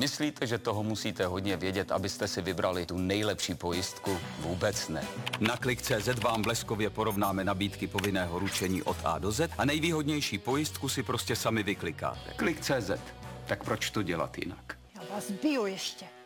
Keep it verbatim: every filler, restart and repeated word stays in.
Myslíte, že toho musíte hodně vědět, abyste si vybrali tu nejlepší pojistku? Vůbec ne. Na Klik tečka cé zet vám bleskově porovnáme nabídky povinného ručení od A do Z a nejvýhodnější pojistku si prostě sami vyklikáte. Klik tečka cé zet. Tak proč to dělat jinak? Já vás biju ještě.